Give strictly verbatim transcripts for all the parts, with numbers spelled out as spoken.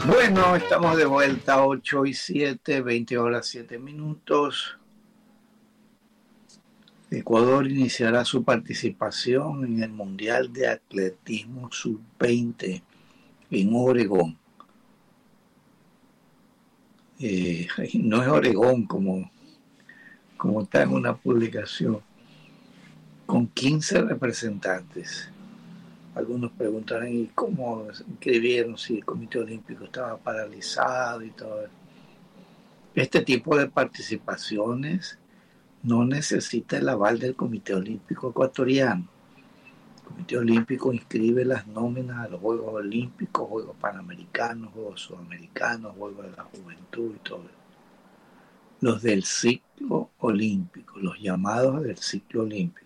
Bueno, estamos de vuelta, ocho y siete, veinte horas siete minutos. Ecuador iniciará su participación en el Mundial de Atletismo sub veinte en Oregón. Eh, no es Oregón como, como está en una publicación, con quince representantes. Algunos preguntarán, ¿y cómo escribieron si el Comité Olímpico estaba paralizado y todo eso? Este tipo de participaciones no necesita el aval del Comité Olímpico Ecuatoriano. El Comité Olímpico inscribe las nóminas a los Juegos Olímpicos, Juegos Panamericanos, Juegos Sudamericanos, Juegos de la Juventud y todo eso. Los del ciclo olímpico, los llamados del ciclo olímpico.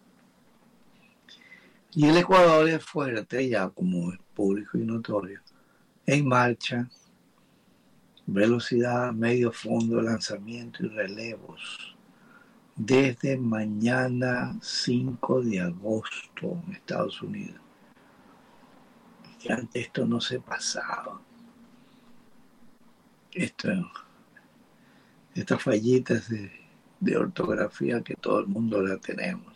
Y el Ecuador es fuerte, ya como es público y notorio, en marcha, velocidad, medio fondo, lanzamiento y relevos, desde mañana cinco de agosto en Estados Unidos. Y antes esto no se pasaba. Esto, estas fallitas de, de ortografía que todo el mundo la tenemos.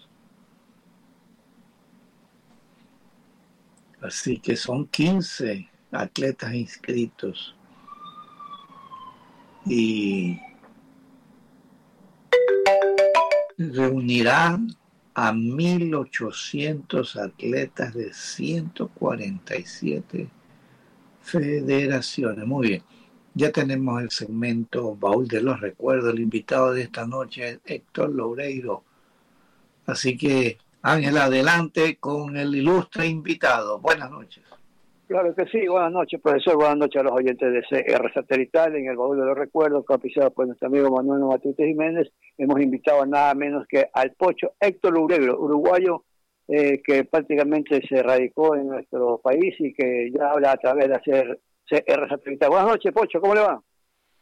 Así que son quince atletas inscritos y reunirán a mil ochocientos atletas de ciento cuarenta y siete federaciones. Muy bien, ya tenemos el segmento Baúl de los Recuerdos. El invitado de esta noche es Héctor Loureiro. Así que, Ángela, adelante con el ilustre invitado. Buenas noches. Claro que sí, buenas noches, profesor. Buenas noches a los oyentes de C R Satelital en el Baúl de los Recuerdos, capitalizado por nuestro amigo Manuel Matute Jiménez. Hemos invitado a nada menos que al Pocho Héctor Loureiro, uruguayo, eh, que prácticamente se radicó en nuestro país y que ya habla a través de hacer C R Satelital. Buenas noches, Pocho, ¿cómo le va?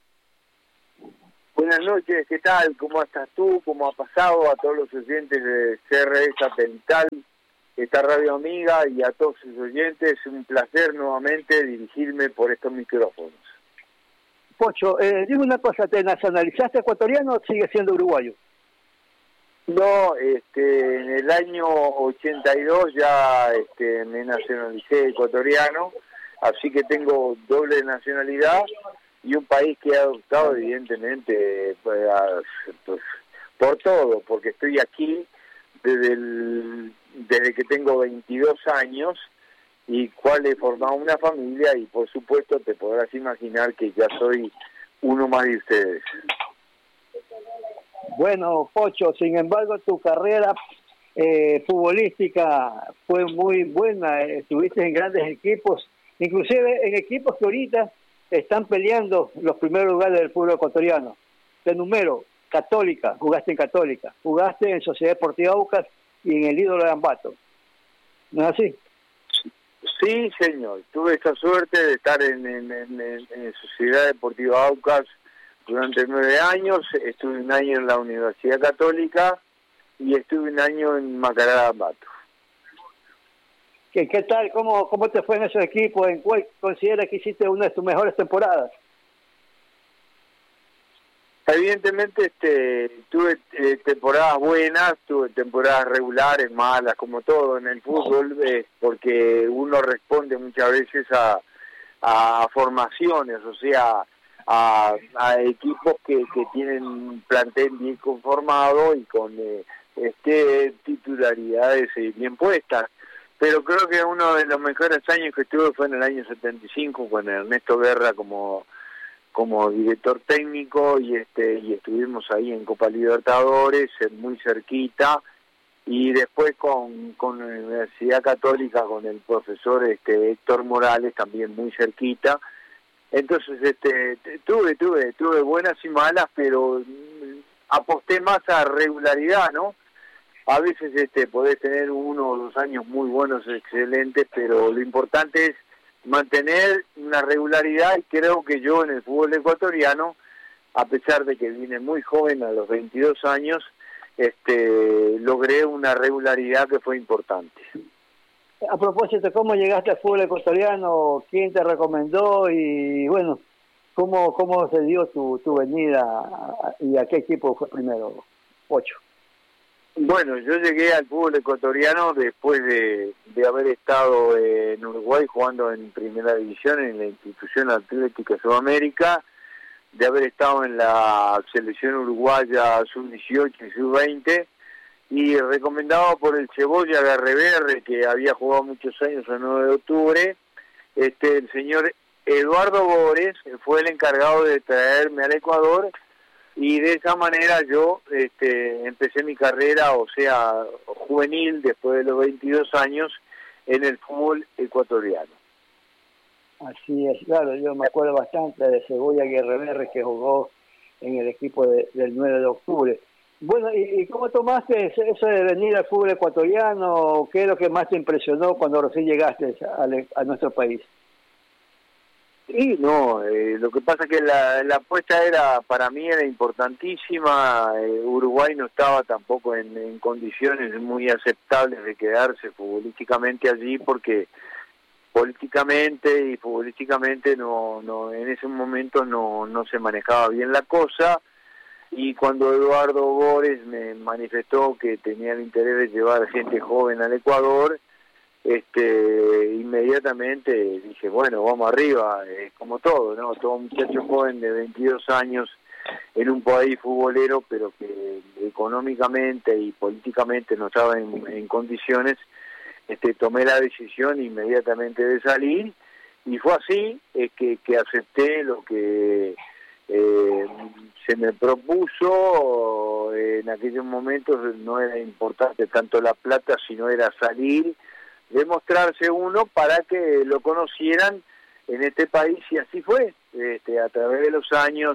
Buenas noches, ¿qué tal? ¿Cómo estás tú? ¿Cómo ha pasado a todos los oyentes de C R Satelital, esta radio amiga, y a todos sus oyentes? Un placer nuevamente dirigirme por estos micrófonos. Pocho, eh, dime una cosa, ¿te nacionalizaste ecuatoriano o sigues siendo uruguayo? No, este, en el año ochenta y dos ya este, me nacionalicé ecuatoriano, así que tengo doble nacionalidad y un país que he adoptado evidentemente pues, pues, por todo, porque estoy aquí desde, el, desde que tengo veintidós años y cual he formado una familia y por supuesto te podrás imaginar que ya soy uno más de ustedes. Bueno, Pocho, sin embargo tu carrera eh, futbolística fue muy buena, estuviste en grandes equipos, inclusive en equipos que ahorita están peleando los primeros lugares del fútbol ecuatoriano. Te número, Católica, jugaste en Católica, jugaste en Sociedad Deportiva Aucas y en el Ídolo de Ambato. ¿No es así? Sí, señor. Tuve esa suerte de estar en, en, en, en Sociedad Deportiva Aucas durante nueve años. Estuve un año en la Universidad Católica y estuve un año en Macará de Ambato. ¿Qué, qué tal? ¿Cómo, ¿Cómo te fue en esos equipos? ¿En cuál consideras que hiciste una de tus mejores temporadas? Evidentemente este, tuve eh, temporadas buenas, tuve temporadas regulares, malas, como todo en el fútbol, eh, porque uno responde muchas veces a, a formaciones, o sea, a, a equipos que, que tienen un plantel bien conformado y con eh, este titularidades eh, bien puestas. Pero creo que uno de los mejores años que tuve fue en el año setenta y cinco, con Ernesto Guerra como como director técnico y este y estuvimos ahí en Copa Libertadores, muy cerquita, y después con, con la Universidad Católica, con el profesor este Héctor Morales, también muy cerquita. Entonces este tuve, tuve, tuve buenas y malas, pero aposté más a regularidad, ¿no? A veces este podés tener uno o dos años muy buenos, excelentes, pero lo importante es mantener una regularidad, y creo que yo en el fútbol ecuatoriano, a pesar de que vine muy joven a los veintidós años, este logré una regularidad que fue importante. A propósito, ¿cómo llegaste al fútbol ecuatoriano? ¿Quién te recomendó? Y bueno, ¿cómo cómo se dio tu, tu venida y a qué equipo fue primero? Ocho. Bueno, yo llegué al fútbol ecuatoriano después de, de haber estado en Uruguay jugando en primera división en la institución Atlética Sudamérica, de haber estado en la selección uruguaya sub dieciocho y sub veinte, y recomendado por el Cebolla Garreberre, que había jugado muchos años el nueve de octubre, este, el señor Eduardo Bores fue el encargado de traerme al Ecuador, y de esa manera yo este, empecé mi carrera, o sea, juvenil, después de los veintidós años, en el fútbol ecuatoriano. Así es, claro, yo me acuerdo bastante de Cebolla Guerrero que jugó en el equipo de, del nueve de octubre. Bueno, ¿y, y cómo tomaste eso de venir al fútbol ecuatoriano? ¿Qué es lo que más te impresionó cuando recién llegaste a, a nuestro país? Sí, no, eh, lo que pasa es que la, la apuesta era, para mí era importantísima. eh, Uruguay no estaba tampoco en, en condiciones muy aceptables de quedarse futbolísticamente allí, porque políticamente y futbolísticamente no, no, en ese momento no, no se manejaba bien la cosa, y cuando Eduardo Bores me manifestó que tenía el interés de llevar gente joven al Ecuador, este inmediatamente dije, bueno, vamos arriba, es como todo, ¿no? Todo muchacho joven de veintidós años en un país futbolero, pero que económicamente y políticamente no estaba en, en condiciones. Este, tomé la decisión inmediatamente de salir, y fue así eh, que, que acepté lo que eh, se me propuso. En aquellos momentos no era importante tanto la plata, sino era salir, demostrarse uno para que lo conocieran en este país, y así fue. Este, a través de los años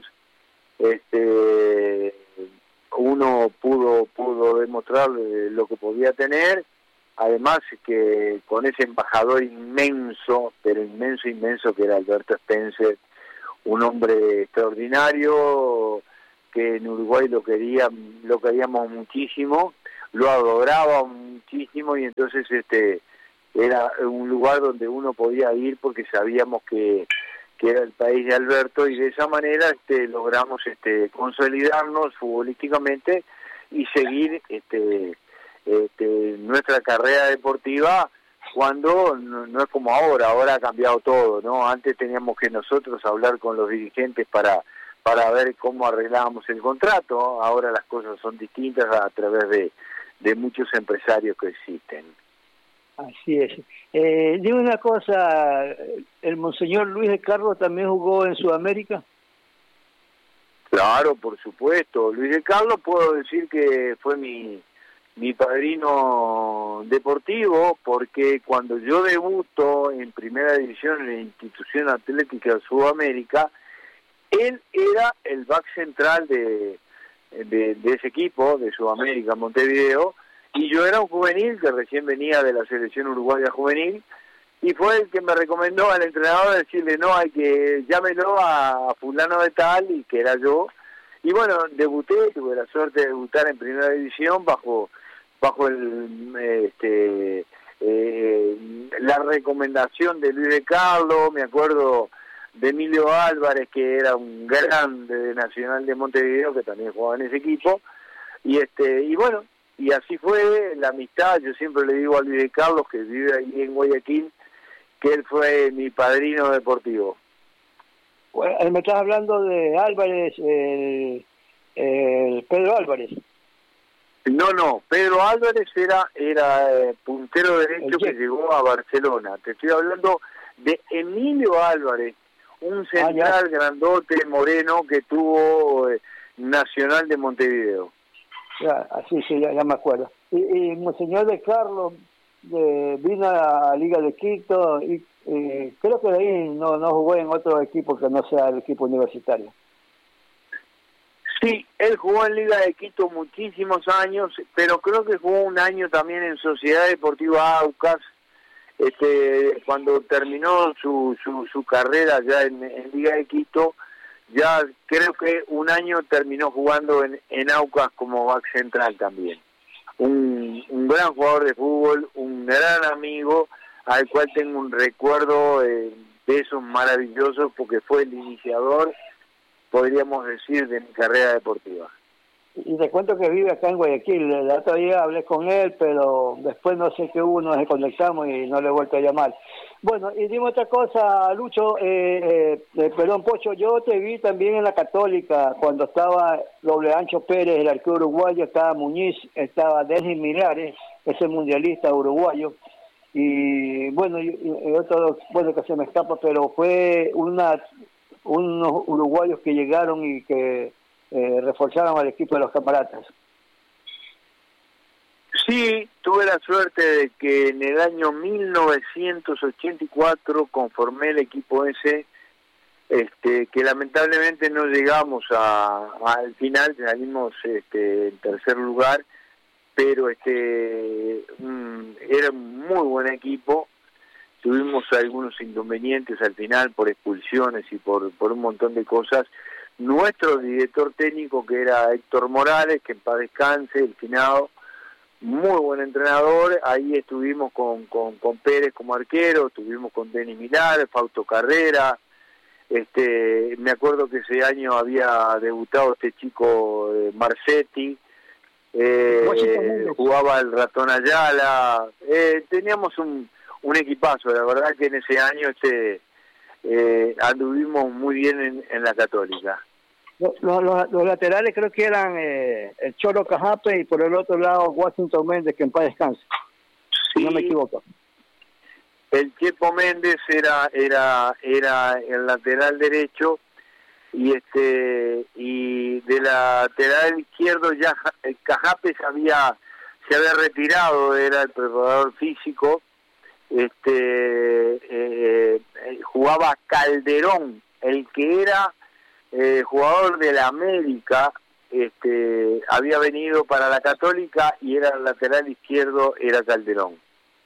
este, uno pudo, pudo demostrar lo que podía tener. Además que con ese embajador inmenso, pero inmenso, inmenso, que era Alberto Spencer, un hombre extraordinario, que en Uruguay lo quería, lo queríamos muchísimo, lo adoraba muchísimo, y entonces este era un lugar donde uno podía ir porque sabíamos que, que era el país de Alberto, y de esa manera este logramos este consolidarnos futbolísticamente y seguir este Este, nuestra carrera deportiva, cuando no, no es como ahora. Ahora ha cambiado todo, ¿no? Antes teníamos que nosotros hablar con los dirigentes para para ver cómo arreglábamos el contrato. Ahora las cosas son distintas a través de, de muchos empresarios que existen. Así es. Eh, dime una cosa, ¿el monseñor Luis de Carlos también jugó en Sudamérica? Claro, por supuesto. Luis de Carlos, puedo decir que fue mi mi padrino deportivo, porque cuando yo debuto en primera división en la institución Atlética Sudamérica, él era el back central de, de, de ese equipo de Sudamérica, Montevideo, y yo era un juvenil que recién venía de la selección uruguaya juvenil, y fue el que me recomendó al entrenador decirle, no, hay que llámelo a, a fulano de tal, y que era yo. Y bueno, debuté, tuve la suerte de debutar en primera división bajo bajo el este eh, la recomendación de Luis de Carlos. Me acuerdo de Emilio Álvarez, que era un grande de Nacional de Montevideo, que también jugaba en ese equipo, y este y bueno, y así fue la amistad. Yo siempre le digo a Luis de Carlos, que vive ahí en Guayaquil, que él fue mi padrino deportivo. Bueno, me estás hablando de Álvarez, el, el Pedro Álvarez. No, no, Pedro Álvarez era era eh, puntero derecho que llegó a Barcelona. Te estoy hablando de Emilio Álvarez, un central ah, grandote, moreno, que tuvo eh, Nacional de Montevideo. Ya, así sí, ya, ya me acuerdo. Y, y Monseñor de Carlos de, vino a la Liga de Quito, y eh, creo que de ahí no, no jugó en otro equipo que no sea el equipo universitario. Sí, él jugó en Liga de Quito muchísimos años, pero creo que jugó un año también en Sociedad Deportiva Aucas, este, cuando terminó su, su, su carrera ya en, en Liga de Quito. Ya creo que un año terminó jugando en, en Aucas como back central también. un, un gran jugador de fútbol, un gran amigo, al cual tengo un recuerdo eh, de esos maravillosos, porque fue el iniciador, podríamos decir, de mi carrera deportiva. Y te cuento que vive acá en Guayaquil. El otro día hablé con él, pero después no sé qué hubo, nos desconectamos y no le he vuelto a llamar. Bueno, y dime otra cosa, Lucho, eh, eh, perdón, Pocho, yo te vi también en la Católica cuando estaba Doble Ancho Pérez, el arquero uruguayo, estaba Muñiz, estaba Denis Milares, ese mundialista uruguayo, y bueno, y, y otro, bueno, que se me escapa, pero fue una unos uruguayos que llegaron y que eh, reforzaron al equipo de los Camaratas. Sí, tuve la suerte de que en el año mil novecientos ochenta y cuatro conformé el equipo ese, este, que lamentablemente no llegamos a, a al final, salimos este, en tercer lugar, pero este um, era un muy buen equipo. Tuvimos algunos inconvenientes al final por expulsiones y por, por un montón de cosas. Nuestro director técnico, que era Héctor Morales, que en paz descanse, el finado, muy buen entrenador. Ahí estuvimos con, con, con Pérez como arquero, estuvimos con Denis Milar, Fausto Carrera. Este, me acuerdo que ese año había debutado este chico eh, Marcetti, eh, jugaba el Ratón Ayala. Eh, teníamos un, un equipazo, la verdad que en ese año este eh, anduvimos muy bien en, en la Católica. Los, los, los laterales creo que eran eh, el Cholo Cajape y por el otro lado Washington Méndez, que en paz descanse, sí, si no me equivoco. El Chepo Méndez era era era el lateral derecho, y este y de lateral izquierdo ya el Cajape se había se había retirado, era el preparador físico. Este eh, eh, jugaba Calderón, el que era Eh, jugador de la América, este, había venido para la Católica y era el lateral izquierdo, era Calderón.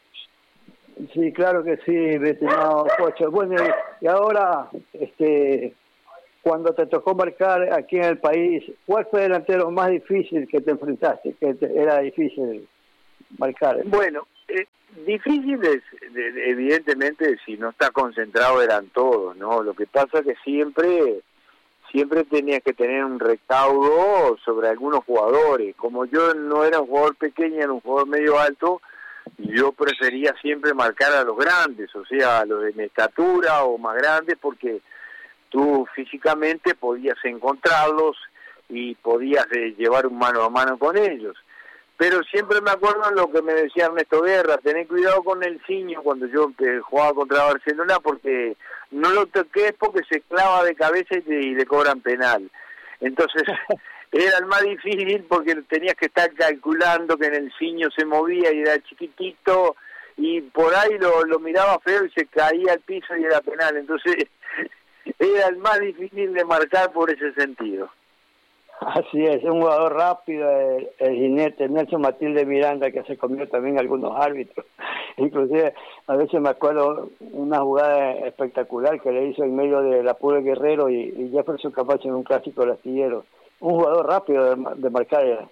Sí, claro que sí, estimado Pocho. Bueno, y ahora, este, cuando te tocó marcar aquí en el país, ¿cuál fue el delantero más difícil que te enfrentaste, que te, era difícil marcar? Bueno, eh, difíciles, evidentemente, si no está concentrado eran todos, ¿no? Lo que pasa que siempre... siempre tenías que tener un recaudo sobre algunos jugadores. Como yo no era un jugador pequeño, era un jugador medio alto, yo prefería siempre marcar a los grandes, o sea, a los de mi estatura o más grandes, porque tú físicamente podías encontrarlos y podías eh, llevar un mano a mano con ellos. Pero siempre me acuerdo lo que me decía Ernesto Guerra: tener cuidado con el Ciño cuando yo eh, jugaba contra Barcelona, porque no lo toques porque se clava de cabeza y, te, y le cobran penal. Entonces era el más difícil porque tenías que estar calculando que en el Ciño se movía y era chiquitito, y por ahí lo, lo miraba feo y se caía al piso y era penal. Entonces era el más difícil de marcar por ese sentido. Así es, un jugador rápido, el, el jinete Nelson Matilde Miranda, que se comió también algunos árbitros. Inclusive, a veces me acuerdo una jugada espectacular que le hizo en medio de la Pura Guerrero y, y Jefferson Camacho en un clásico del Astillero. Un jugador rápido de, de marcar. Era.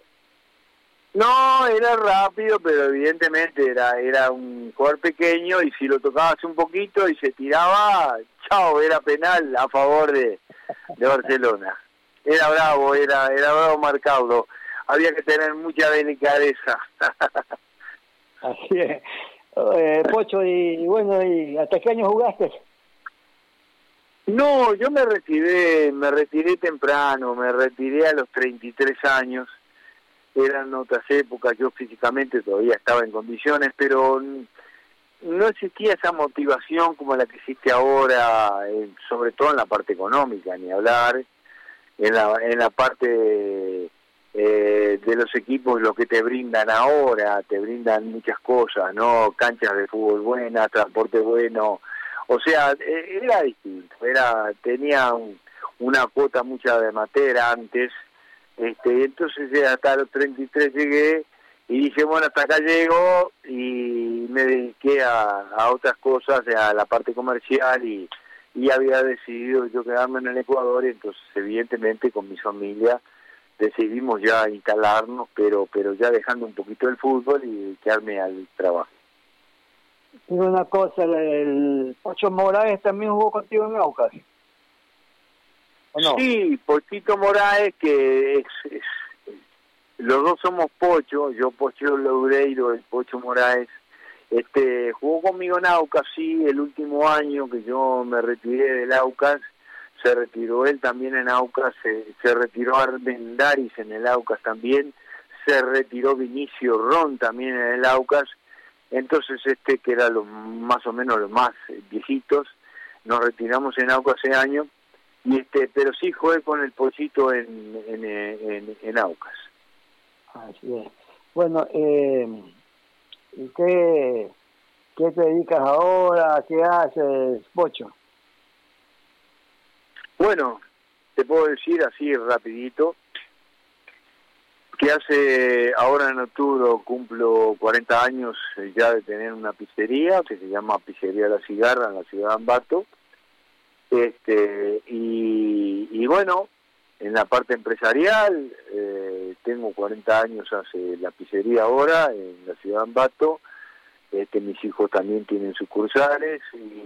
No, era rápido, pero evidentemente era era un jugador pequeño, y si lo tocabas un poquito y se tiraba, chao, era penal a favor de, de Barcelona. Era bravo, era era bravo marcarlo. Había que tener mucha delicadeza. Así es. Eh, Pocho, y, y bueno, ¿y hasta qué año jugaste? No, yo me retiré, me retiré temprano, me retiré a los treinta y tres años. Eran otras épocas, yo físicamente todavía estaba en condiciones, pero no existía esa motivación como la que existe ahora, eh, sobre todo en la parte económica, ni hablar. En la, en la parte de, eh, de los equipos, lo que te brindan ahora, te brindan muchas cosas, ¿no? Canchas de fútbol buenas, transporte bueno, o sea, era distinto, era tenía un, una cuota mucha de materia antes, este entonces hasta los treinta y tres llegué y dije, bueno, hasta acá llego, y me dediqué a, a otras cosas, a la parte comercial, y y había decidido yo quedarme en el Ecuador, y entonces evidentemente con mi familia decidimos ya instalarnos, pero pero ya dejando un poquito el fútbol y dedicarme al trabajo. Y una cosa, el Pocho Moraes también jugó contigo en Aucas. ¿O no? Sí, Pochito Moraes, que es, es, los dos somos Pocho, yo Pocho Loureiro, el Pocho Moraes, este jugó conmigo en Aucas, sí, el último año que yo me retiré del Aucas, se retiró él también en Aucas, se, se retiró Armendáriz en el Aucas también, se retiró Vinicio Ron también en el Aucas, entonces este que era lo más o menos los más viejitos, nos retiramos en Aucas ese año, y este pero sí jugué con el Pochito en, en, en, en Aucas. Así es. Bueno, eh, ¿y qué, qué te dedicas ahora? ¿Qué haces, Pocho? Bueno, te puedo decir así rapidito que hace, ahora en octubre cumplo cuarenta años ya de tener una pizzería que se llama Pizzería La Cigarra en la ciudad de Ambato. Este, y, y bueno, en la parte empresarial, eh, tengo cuarenta años hace la pizzería ahora en la ciudad de Ambato. Este, mis hijos también tienen sucursales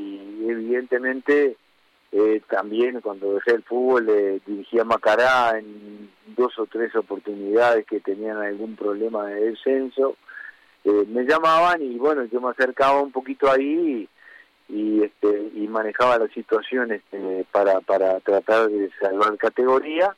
y evidentemente eh, también cuando dejé el fútbol eh, dirigí a Macará en dos o tres oportunidades que tenían algún problema de descenso. Eh, me llamaban y bueno, yo me acercaba un poquito ahí y, y este y manejaba la situación este, para, para tratar de salvar categoría,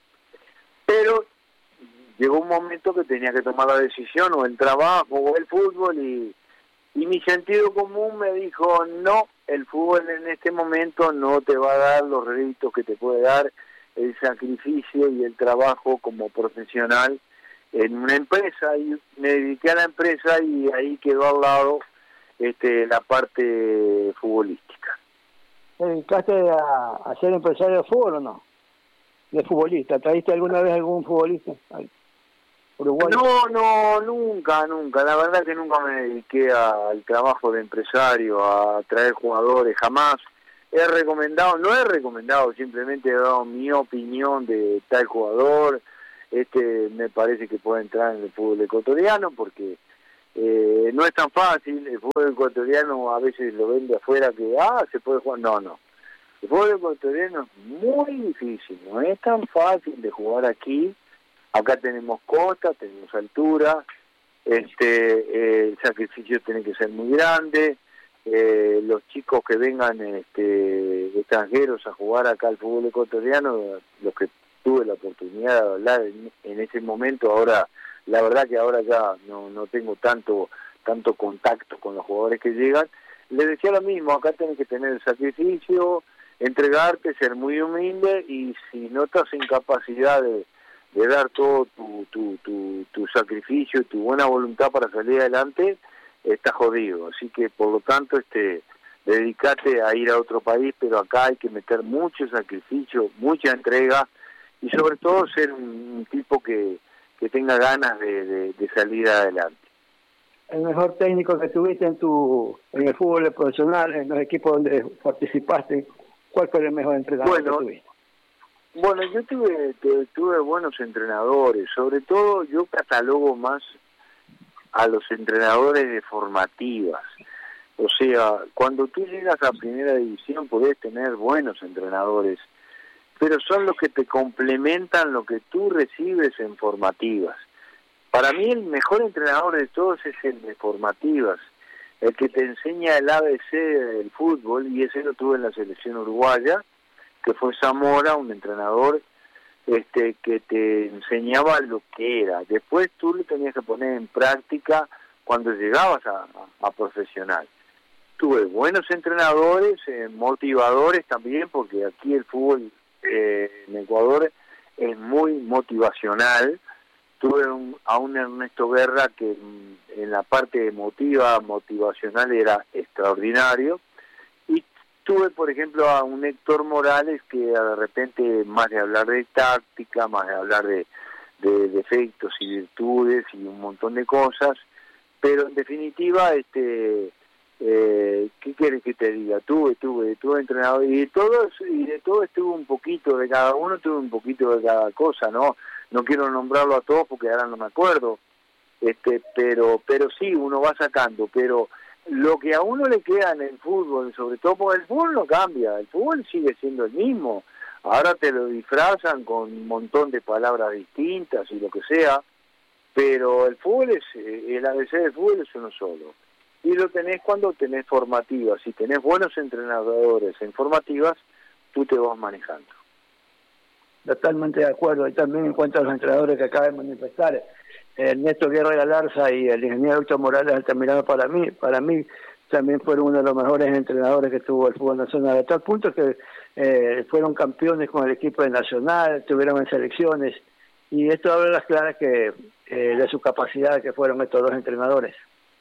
pero llegó un momento que tenía que tomar la decisión, o el trabajo o el fútbol, y Y mi sentido común me dijo, no, el fútbol en este momento no te va a dar los réditos que te puede dar el sacrificio y el trabajo como profesional en una empresa. Y me dediqué a la empresa y ahí quedó al lado este, la parte futbolística. ¿Te dedicaste a, a ser empresario de fútbol o no? De futbolista. ¿Trajiste alguna vez algún futbolista? Uruguay. No, no, nunca, nunca. La verdad que nunca me dediqué a, al trabajo de empresario, a traer jugadores, jamás. He recomendado, no he recomendado, simplemente he dado mi opinión de tal jugador. Este me parece que puede entrar en el fútbol ecuatoriano porque eh, no es tan fácil. El fútbol ecuatoriano a veces lo ven de afuera que, ah, se puede jugar. No, no. El fútbol ecuatoriano es muy difícil, no es tan fácil de jugar aquí. Acá tenemos costa, tenemos altura, este eh, el sacrificio tiene que ser muy grande, eh, los chicos que vengan este, extranjeros a jugar acá al fútbol ecuatoriano, los que tuve la oportunidad de hablar en, en ese momento, ahora la verdad que ahora ya no, no tengo tanto tanto contacto con los jugadores que llegan, les decía lo mismo, acá tenés que tener el sacrificio, entregarte, ser muy humilde, y si no estás en capacidad de de dar todo tu, tu, tu, tu sacrificio y tu buena voluntad para salir adelante, estás jodido. Así que, por lo tanto, este dedicate a ir a otro país, pero acá hay que meter mucho sacrificio, mucha entrega, y sobre todo ser un, un tipo que, que tenga ganas de, de, de salir adelante. El mejor técnico que tuviste en tu en el fútbol profesional, en los equipos donde participaste, ¿cuál fue el mejor entrenador bueno, que tuviste? Bueno, yo tuve, tuve buenos entrenadores, sobre todo yo catalogo más a los entrenadores de formativas. O sea, cuando tú llegas a primera división podés tener buenos entrenadores, pero son los que te complementan lo que tú recibes en formativas. Para mí el mejor entrenador de todos es el de formativas, el que te enseña el A B C del fútbol, y ese lo tuve en la selección uruguaya, que fue Zamora, un entrenador este que te enseñaba lo que era. Después tú lo tenías que poner en práctica cuando llegabas a, a, a profesional. Tuve buenos entrenadores, eh, motivadores también, porque aquí el fútbol eh, en Ecuador es muy motivacional. Tuve un, a un Ernesto Guerra que en, en la parte emotiva, motivacional era extraordinario. Tuve, por ejemplo, a un Héctor Morales que de repente, más de hablar de táctica, más de hablar de, de defectos y virtudes y un montón de cosas, pero en definitiva, este, eh, ¿qué quieres que te diga? Tuve, tuve, tuve entrenador, y de todos, y de todo estuve un poquito, de cada uno tuve un poquito de cada cosa, ¿no? no quiero nombrarlo a todos porque ahora no me acuerdo, este, pero, pero sí, uno va sacando, pero lo que a uno le queda en el fútbol, sobre todo porque el fútbol no cambia, el fútbol sigue siendo el mismo, ahora te lo disfrazan con un montón de palabras distintas y lo que sea, pero el fútbol es, el A B C del fútbol es uno solo, y lo tenés cuando tenés formativas, si tenés buenos entrenadores en formativas, tú te vas manejando. Totalmente de acuerdo, y también en cuanto a los entrenadores que acaban de manifestar, Ernesto Guerra Galarza y el ingeniero Héctor Morales Altamirano, para mí, para mí también fueron uno de los mejores entrenadores que tuvo el fútbol nacional, a tal punto que eh, fueron campeones con el equipo de Nacional, estuvieron en selecciones, y esto habla a las claras que eh, de su capacidad que fueron estos dos entrenadores.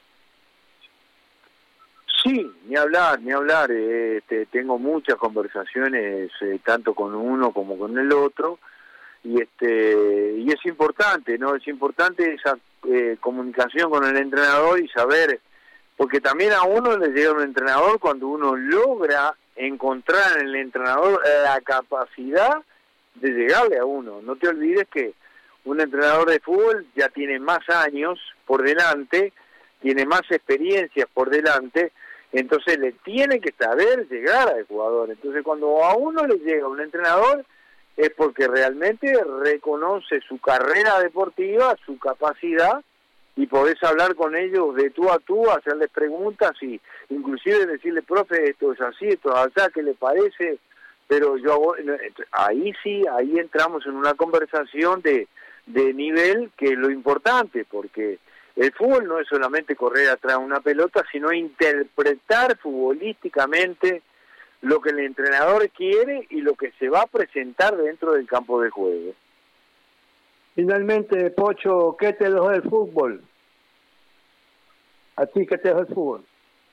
Sí, ni hablar, ni hablar, eh, este, tengo muchas conversaciones, eh, tanto con uno como con el otro, y este y es importante, ¿no? Es importante esa eh, comunicación con el entrenador y saber, porque también a uno le llega un entrenador cuando uno logra encontrar en el entrenador la capacidad de llegarle a uno. No te olvides que un entrenador de fútbol ya tiene más años por delante, tiene más experiencias por delante, entonces le tiene que saber llegar al jugador. Entonces cuando a uno le llega un entrenador, es porque realmente reconoce su carrera deportiva, su capacidad, y podés hablar con ellos de tú a tú, hacerles preguntas y inclusive decirle, profe, esto es así, esto es así, ¿qué le parece? Pero yo hago, ahí sí, ahí entramos en una conversación de, de nivel, que es lo importante, porque el fútbol no es solamente correr atrás de una pelota, sino interpretar futbolísticamente lo que el entrenador quiere y lo que se va a presentar dentro del campo de juego. Finalmente, Pocho, ¿qué te dejó el fútbol? ¿A ti qué te dejó el fútbol?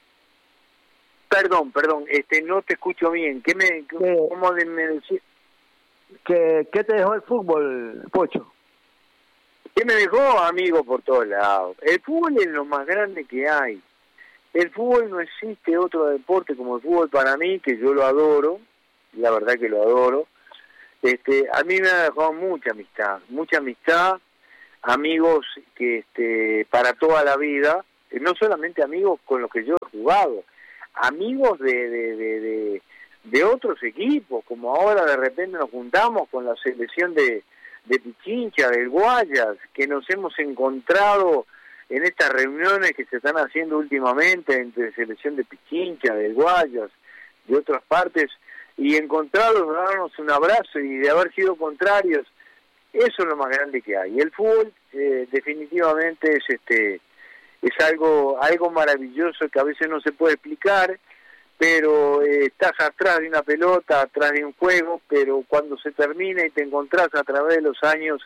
Perdón, perdón, este no te escucho bien. ¿Qué me, ¿Qué, cómo de, me decís? ¿Qué, ¿Qué te dejó el fútbol, Pocho? ¿Qué me dejó, amigo, por todos lados? El fútbol es lo más grande que hay. El fútbol, no existe otro deporte como el fútbol para mí, que yo lo adoro, la verdad que lo adoro. Este, a mí me ha dejado mucha amistad, mucha amistad, amigos que este, para toda la vida, no solamente amigos con los que yo he jugado, amigos de, de, de, de, de otros equipos, como ahora de repente nos juntamos con la selección de, de Pichincha, del Guayas, que nos hemos encontrado en estas reuniones que se están haciendo últimamente entre selección de Pichincha, del Guayas, de otras partes, y encontrarlos, darnos un abrazo y de haber sido contrarios, eso es lo más grande que hay. El fútbol eh, definitivamente es este es algo algo maravilloso que a veces no se puede explicar, pero eh, estás atrás de una pelota, atrás de un juego, pero cuando se termina y te encontrás a través de los años,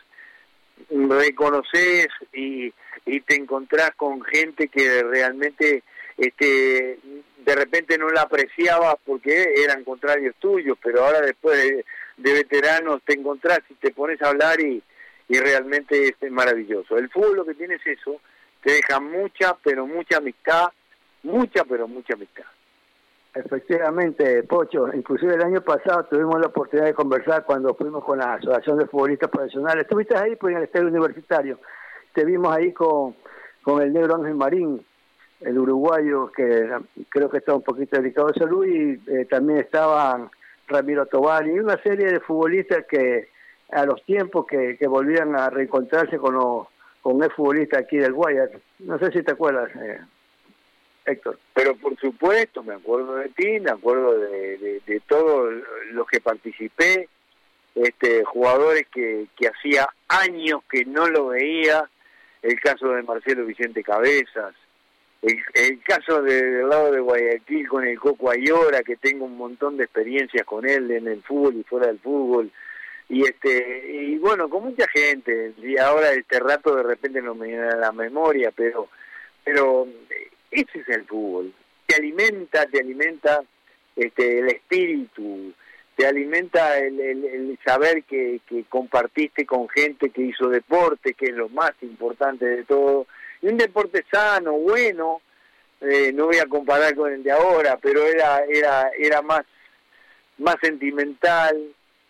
reconoces y, y te encontrás con gente que realmente este de repente no la apreciabas porque eran contrarios tuyos, pero ahora después de, de veteranos te encontrás y te pones a hablar y, y realmente es maravilloso. El fútbol lo que tiene es eso, te deja mucha, pero mucha amistad, mucha, pero mucha amistad. Efectivamente, Pocho, inclusive el año pasado tuvimos la oportunidad de conversar cuando fuimos con la Asociación de Futbolistas Profesionales. Estuviste ahí pues, en el estadio universitario, te vimos ahí con, con el negro Ángel Marín, el uruguayo, que creo que está un poquito delicado de salud, y eh, también estaban Ramiro Tobar y una serie de futbolistas que a los tiempos que, que volvían a reencontrarse con los con el futbolista aquí del Guayas. No sé si te acuerdas, eh, Héctor. Pero por supuesto, me acuerdo de ti, me acuerdo de, de, de todos los que participé, este jugadores que, que hacía años que no lo veía, el caso de Marcelo Vicente Cabezas, el, el caso de, del lado de Guayaquil con el Coco Ayora, que tengo un montón de experiencias con él en el fútbol y fuera del fútbol, y este y bueno, con mucha gente, y ahora este rato de repente no me viene a la memoria, pero pero ese es el fútbol, te alimenta, te alimenta este el espíritu, te alimenta el, el, el saber que, que compartiste con gente que hizo deporte, que es lo más importante de todo, y un deporte sano, bueno, eh, no voy a comparar con el de ahora, pero era era era más más sentimental,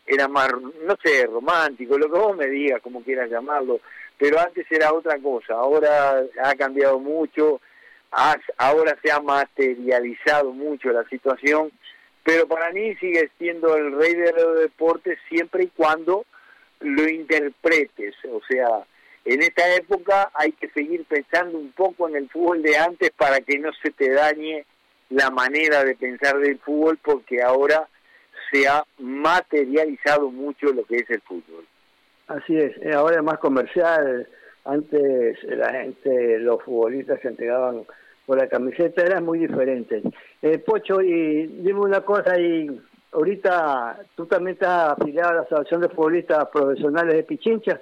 era más, no sé, romántico, lo que vos me digas, como quieras llamarlo, pero antes era otra cosa, ahora ha cambiado mucho, ha, ahora se ha materializado mucho la situación, pero para mí sigue siendo el rey de los deportes siempre y cuando lo interpretes, o sea, en esta época hay que seguir pensando un poco en el fútbol de antes para que no se te dañe la manera de pensar del fútbol, porque ahora se ha materializado mucho lo que es el fútbol. Así es, ahora es más comercial. Antes la gente, los futbolistas se entregaban por la camiseta, era muy diferente. Eh, Pocho, y dime una cosa, y ahorita tú también estás afiliado a la Asociación de Futbolistas Profesionales de Pichincha.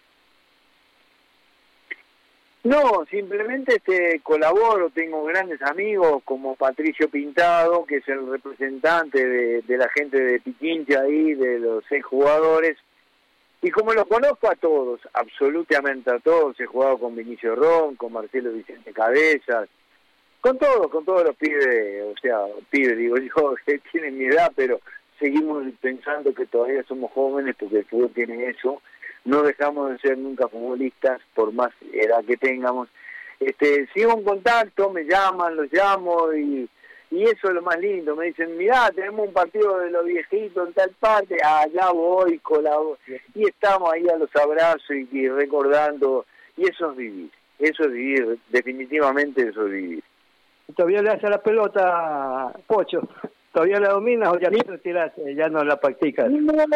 No, simplemente este colaboro, tengo grandes amigos como Patricio Pintado, que es el representante de, de la gente de Pichincha ahí, de los seis jugadores, y como los conozco a todos, absolutamente a todos, he jugado con Vinicio Ron, con Marcelo Vicente Cabezas, con todos, con todos los pibes, o sea, pibes, digo yo, que tienen mi edad, pero seguimos pensando que todavía somos jóvenes porque el fútbol tiene eso. No dejamos de ser nunca futbolistas, por más edad que tengamos. Este, sigo en contacto, me llaman, los llamo, y, y eso es lo más lindo. Me dicen, mirá, tenemos un partido de los viejitos en tal parte, allá voy, colaboro. Y estamos ahí a los abrazos y, y recordando, y eso es vivir, eso es vivir, definitivamente eso es vivir. ¿Todavía le hace la pelota, Pocho? ¿Todavía la dominas o ya te retiraste, ya no la practicas?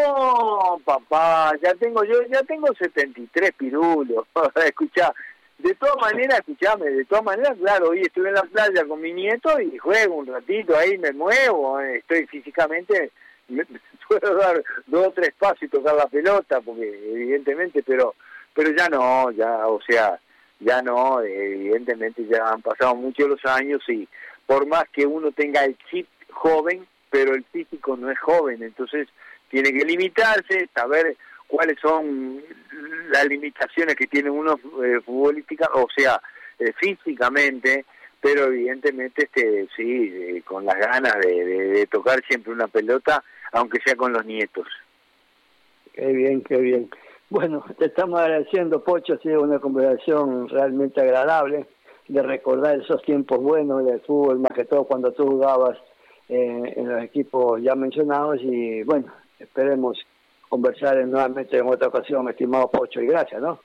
No, papá, ya tengo yo, ya tengo setenta y tres pirulos. Escuchá, de todas maneras, escuchame, de todas maneras, claro, hoy estuve en la playa con mi nieto y juego un ratito ahí, me muevo, eh, estoy físicamente, me, puedo dar dos o tres pasos y tocar la pelota, porque evidentemente, pero pero ya no, ya, o sea, ya no, evidentemente ya han pasado muchos los años y por más que uno tenga el chip joven, pero el físico no es joven, entonces tiene que limitarse, saber cuáles son las limitaciones que tiene uno eh, futbolística, o sea, eh, físicamente, pero evidentemente este sí, eh, con las ganas de, de, de tocar siempre una pelota, aunque sea con los nietos. Qué bien, qué bien. Bueno, te estamos agradeciendo, Pocho, ha sido una conversación realmente agradable, de recordar esos tiempos buenos del fútbol, más que todo cuando tú jugabas eh, en los equipos ya mencionados, y bueno, esperemos conversar nuevamente en otra ocasión, estimado Pocho, y gracias, ¿no?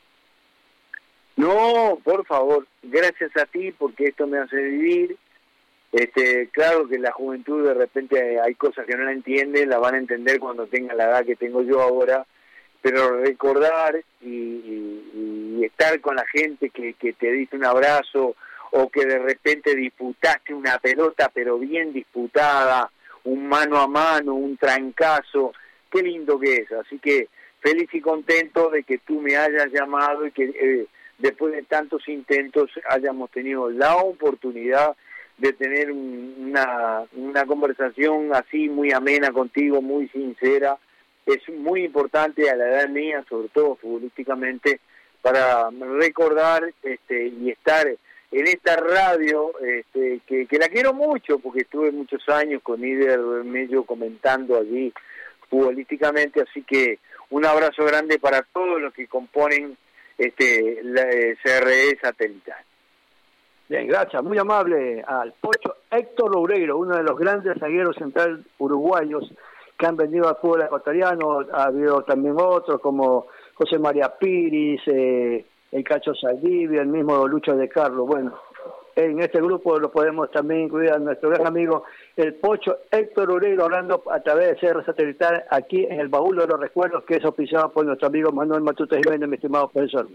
No, por favor, gracias a ti, porque esto me hace vivir. Este, claro que la juventud de repente hay cosas que no la entiende, la van a entender cuando tengan la edad que tengo yo ahora, pero recordar y, y, y estar con la gente que, que te dice un abrazo, o que de repente disputaste una pelota pero bien disputada, un mano a mano, un trancazo, qué lindo que es. Así que feliz y contento de que tú me hayas llamado y que eh, después de tantos intentos hayamos tenido la oportunidad de tener un, una, una conversación así muy amena contigo, muy sincera. Es muy importante a la edad mía, sobre todo futbolísticamente, para recordar este, y estar en esta radio, este, que, que la quiero mucho, porque estuve muchos años con Ider Medio comentando allí futbolísticamente, así que un abrazo grande para todos los que componen este la C R E satelital. Bien, gracias, muy amable al Pocho Héctor Loureiro, uno de los grandes zagueros central uruguayos que han venido al fútbol ecuatoriano. Ha habido también otros como José María Piris, eh, el Cacho Saldivia, el mismo Lucho de Carlos. Bueno, en este grupo lo podemos también incluir a nuestro gran amigo el Pocho Héctor Loureiro, hablando a través de C R Satelital aquí en el Baúl de los Recuerdos, que es oficiado por nuestro amigo Manuel Matute Jiménez, mi estimado profesor.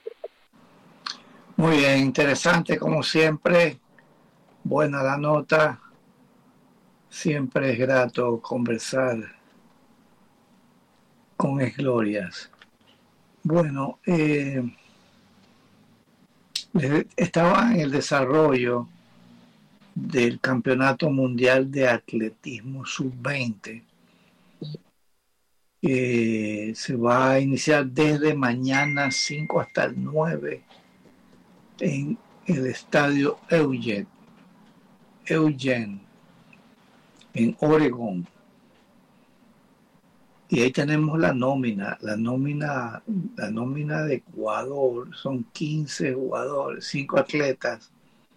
Muy bien, interesante como siempre, buena la nota, siempre es grato conversar con Esglorias. Bueno, eh, estaba en el desarrollo del Campeonato Mundial de Atletismo sub veinte. Eh, se va a iniciar desde mañana cinco hasta el nueve en el estadio Eugene, Eugene en Oregón. Y ahí tenemos la nómina, la nómina, la nómina de Ecuador, son quince jugadores, cinco atletas,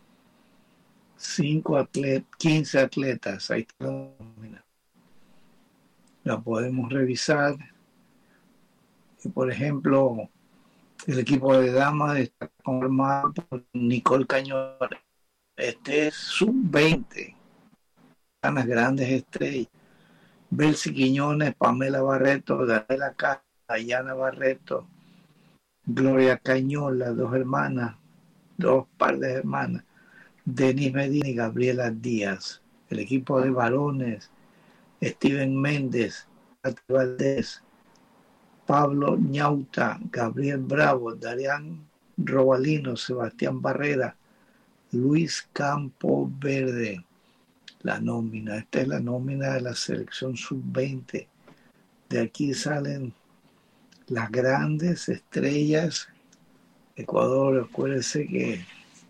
cinco atletas, quince atletas, ahí está la nómina. La podemos revisar. Y por ejemplo, el equipo de damas está conformado por Nicole Cañón. Este es sub veinte, las grandes estrellas. Belsi Quiñones, Pamela Barreto, Daniela Casa, Ayana Barreto, Gloria Cañón, las dos hermanas, dos par de hermanas, Denis Medina y Gabriela Díaz. El equipo de varones, Steven Méndez, Pati Valdés, Pablo Ñauta, Gabriel Bravo, Darián Robalino, Sebastián Barrera, Luis Campo Verde. La nómina, esta es la nómina de la selección sub veinte. De aquí salen las grandes estrellas. Ecuador, acuérdense que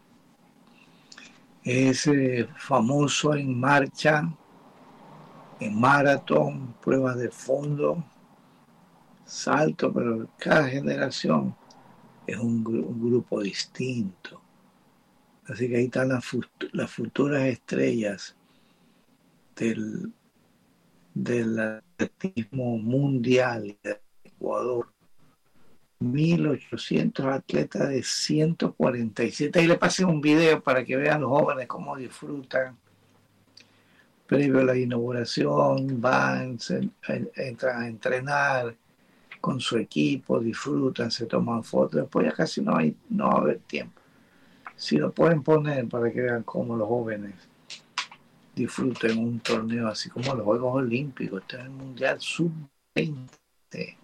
es eh, famoso en marcha, en maratón, pruebas de fondo, salto, pero cada generación es un, un grupo distinto. Así que ahí están las, fut- las futuras estrellas del, del atletismo mundial de Ecuador. mil ochocientos atletas de ciento cuarenta y siete. Ahí le pasé un video para que vean los jóvenes cómo disfrutan. Previo a la inauguración, van, se, entran a entrenar con su equipo, disfrutan, se toman fotos. Después ya casi no, hay, no va a haber tiempo. Si lo pueden poner para que vean cómo los jóvenes disfruten un torneo así como los Juegos Olímpicos. Este es el Mundial sub veinte.